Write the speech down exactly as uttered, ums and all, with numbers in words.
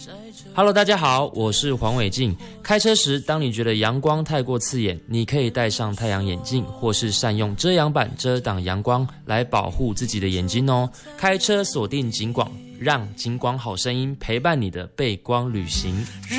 Hello， 大家好，我是黄伟晋。开车时，当你觉得阳光太过刺眼，你可以戴上太阳眼镜，或是善用遮阳板遮挡阳光，来保护自己的眼睛哦。开车锁定警广，让警广好声音陪伴你的背光旅行。